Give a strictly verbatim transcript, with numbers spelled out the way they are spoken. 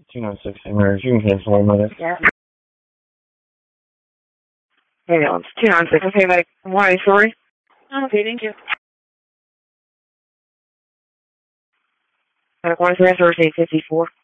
two nine six, American. You can cancel one minute. Yeah. Hey, it's two nine six. Okay, like, why, sorry? Okay, thank you. Like, one transfer is eight fifty-four.